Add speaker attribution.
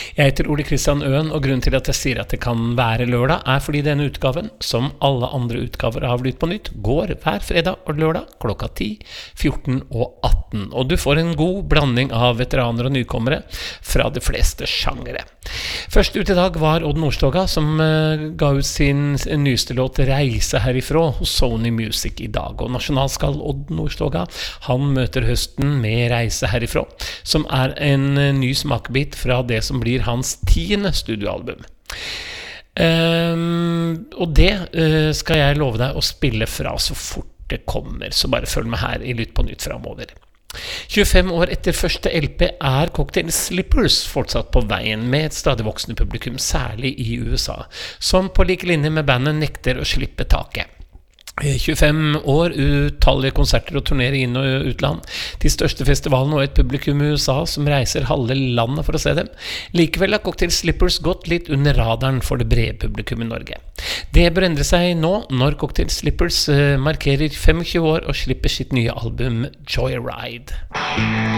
Speaker 1: Jeg heter Ole Kristian Øen, og grunnen til at jeg sier at det kan være lørdag, fordi denne utgaven, som alle andre utgaver av Lytt på nytt, går hver fredag og lørdag klokka 10, 14 og 18. Og du får en god blanding av veteraner og nykommere fra de fleste sjangere. Først ut i dag var Odd Nordstoga, som ga ut sin nyeste låt Reise herifra hos Sony Music i dag. Og nasjonalskall Odd Nordstoga, han møter høsten med Reise herifra, som en ny smakebit fra det som blir hans 10. studioalbum. Og det skal jeg love deg å spille fra så fort det kommer, så bare følg med her i Lytt på nytt fremover. 25 år etter første LP Cocktail Slippers fortsatt på veien med et stadig voksende publikum, særlig i USA, som på like linje med bandet nekter å slippe taket. 25 år, utallige konserter og turnerer inn- og utland, de største festivalene og et publikum i USA som reiser halve landet for å se dem. Likevel har Cocktail Slippers gått litt under radaren for det brede publikum i Norge. Det bør endre seg nå når Cocktail Slippers markerer 25 år og slipper sitt nye album Joyride.